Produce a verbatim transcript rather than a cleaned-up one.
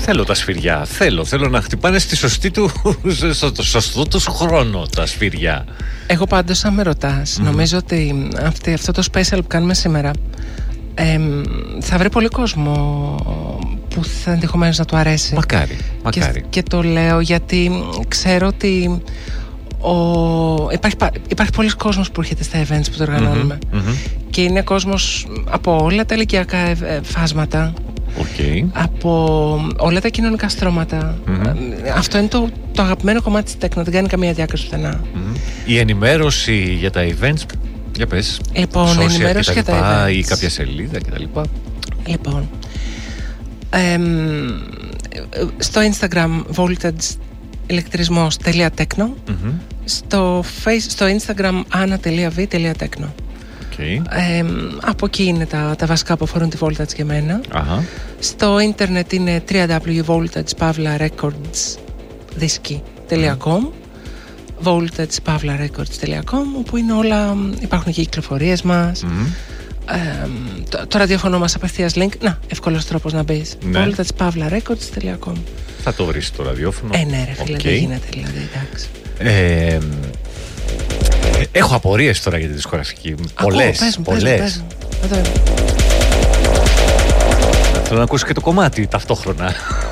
Θέλω τα σφυριά. Θέλω, θέλω να χτυπάνε στη σωστή του, στο σωστό τους χρόνο τα σφυριά. Εγώ πάντως, αν με ρωτάς, mm-hmm. νομίζω ότι αυτή, αυτό το special που κάνουμε σήμερα ε, θα βρει πολύ κόσμο που θα ενδεχομένως να του αρέσει. Μακάρι, μακάρι. Και, και το λέω γιατί ξέρω ότι ο, υπάρχει, υπάρχει πολλοί κόσμος που έρχεται στα events που το οργανώνουμε. Mm-hmm, mm-hmm. Και είναι κόσμος από όλα τα ηλικιακά φάσματα. Okay. Από όλα τα κοινωνικά στρώματα. Mm-hmm. Αυτό είναι το, το αγαπημένο κομμάτι της τέκνο. Δεν κάνει καμία διάκριση πουθενά. Mm-hmm. Η ενημέρωση για τα events, για πες. Λοιπόν, η ενημέρωση για τα events ή κάποια σελίδα κτλ. Λοιπόν, εμ, στο Instagram voltage ηλεκτρισμός τελεία techno, mm-hmm. στο, face, στο Instagram ana τελεία v τελεία techno. Okay. Ε, από εκεί είναι τα, τα βασικά που αφορούν τη Voltage και εμένα. Uh-huh. Στο ίντερνετ είναι double-u double-u double-u τελεία voltage pavla records δισκι τελεία com, voltage pavla records τελεία com, όπου είναι όλα, υπάρχουν και οι κυκλοφορίες μας. Mm-hmm. ε, το, το ραδιόφωνο μας απευθείας link. Να, εύκολος τρόπος να μπεις. Ναι. voltage pavla records τελεία com. Θα το βρεις το ραδιόφωνο. Ε, ναι ρε φίλε, okay. δεν γίνεται δηλαδή, εντάξει. Ε, έχω απορίες τώρα για τη δισκογραφική. Πολλές, πες μου, πολλές. Πες μου, πες μου. Θέλω να ακούσω και το κομμάτι ταυτόχρονα.